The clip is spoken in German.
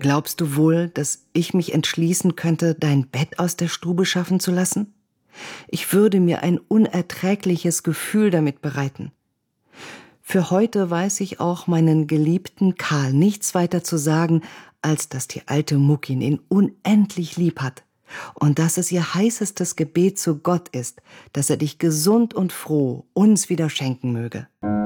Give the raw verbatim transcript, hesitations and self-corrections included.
Glaubst du wohl, dass ich mich entschließen könnte, dein Bett aus der Stube schaffen zu lassen? Ich würde mir ein unerträgliches Gefühl damit bereiten. Für heute weiß ich auch meinen geliebten Karl nichts weiter zu sagen, als dass die alte Muckin ihn unendlich lieb hat und dass es ihr heißestes Gebet zu Gott ist, dass er dich gesund und froh uns wieder schenken möge.